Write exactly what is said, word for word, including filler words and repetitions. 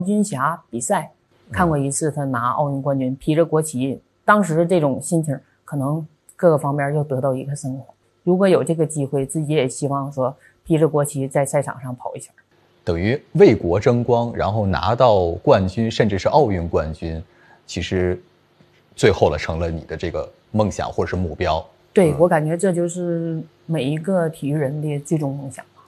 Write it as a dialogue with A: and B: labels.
A: 军霞比赛看过一次，他拿奥运冠军，披着国旗，当时这种心情可能各个方面又得到一个升华。如果有这个机会，自己也希望说披着国旗在赛场上跑一圈，
B: 等于为国争光，然后拿到冠军，甚至是奥运冠军，其实最后了成了你的这个梦想或者是目标。
A: 对、嗯、我感觉这就是每一个体育人的最终梦想。